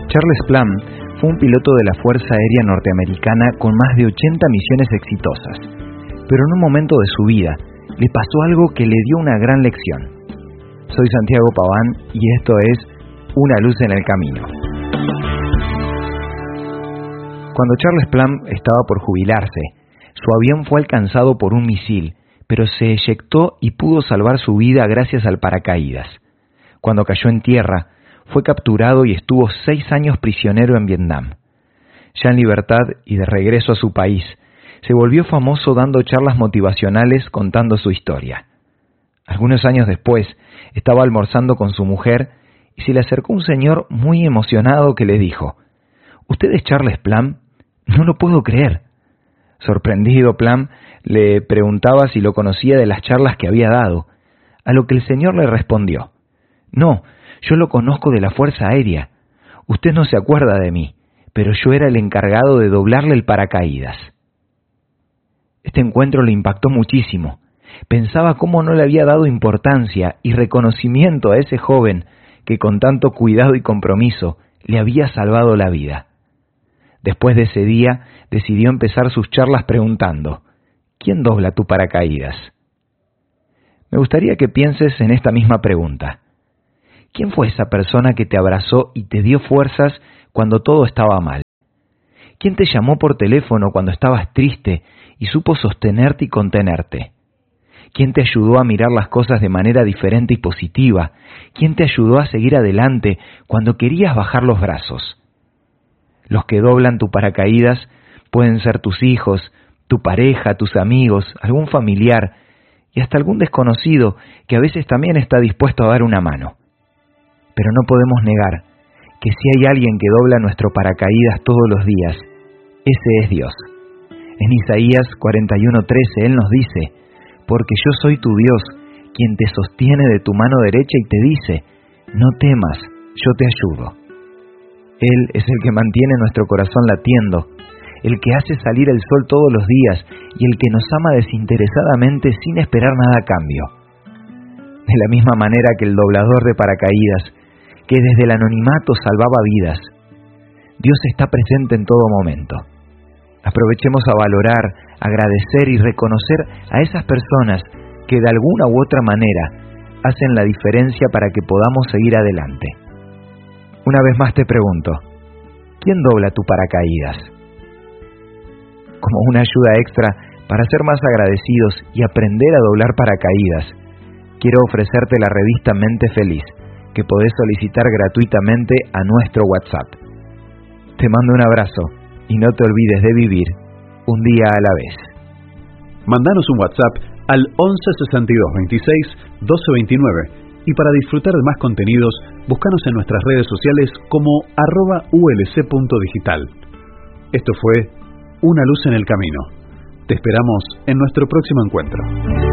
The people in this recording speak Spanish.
Charles Plumb fue un piloto de la Fuerza Aérea Norteamericana con más de 80 misiones exitosas, pero en un momento de su vida le pasó algo que le dio una gran lección. Soy Santiago Paván y esto es Una luz en el camino. Cuando Charles Plumb estaba por jubilarse, su avión fue alcanzado por un misil, pero se eyectó y pudo salvar su vida gracias al paracaídas. Cuando cayó en tierra, fue capturado y estuvo 6 años prisionero en Vietnam. Ya en libertad y de regreso a su país, se volvió famoso dando charlas motivacionales contando su historia. Algunos años después, estaba almorzando con su mujer y se le acercó un señor muy emocionado que le dijo: «¿Usted es Charles Plumb? No lo puedo creer». Sorprendido, Plumb le preguntaba si lo conocía de las charlas que había dado, a lo que el señor le respondió: «No, yo lo conozco de la Fuerza Aérea. Usted no se acuerda de mí, pero yo era el encargado de doblarle el paracaídas». Este encuentro le impactó muchísimo. Pensaba cómo no le había dado importancia y reconocimiento a ese joven que con tanto cuidado y compromiso le había salvado la vida. Después de ese día, decidió empezar sus charlas preguntando: ¿quién dobla tu paracaídas? Me gustaría que pienses en esta misma pregunta. ¿Quién fue esa persona que te abrazó y te dio fuerzas cuando todo estaba mal? ¿Quién te llamó por teléfono cuando estabas triste y supo sostenerte y contenerte? ¿Quién te ayudó a mirar las cosas de manera diferente y positiva? ¿Quién te ayudó a seguir adelante cuando querías bajar los brazos? Los que doblan tu paracaídas pueden ser tus hijos, tu pareja, tus amigos, algún familiar y hasta algún desconocido que a veces también está dispuesto a dar una mano. Pero no podemos negar que si hay alguien que dobla nuestro paracaídas todos los días, ese es Dios. En Isaías 41:13 Él nos dice: «Porque yo soy tu Dios, quien te sostiene de tu mano derecha y te dice: no temas, yo te ayudo». Él es el que mantiene nuestro corazón latiendo, el que hace salir el sol todos los días y el que nos ama desinteresadamente sin esperar nada a cambio. De la misma manera que el doblador de paracaídas, que desde el anonimato salvaba vidas, Dios está presente en todo momento. Aprovechemos a valorar, agradecer y reconocer a esas personas que de alguna u otra manera hacen la diferencia para que podamos seguir adelante. Una vez más te pregunto: ¿quién dobla tu paracaídas? Como una ayuda extra para ser más agradecidos y aprender a doblar paracaídas, quiero ofrecerte la revista Mente Feliz, que podés solicitar gratuitamente a nuestro WhatsApp. Te mando un abrazo y no te olvides de vivir un día a la vez. Mandanos un WhatsApp al 11 62 26 12 29 y para disfrutar de más contenidos, búscanos en nuestras redes sociales como @ulc.digital. Esto fue Una luz en el camino. Te esperamos en nuestro próximo encuentro.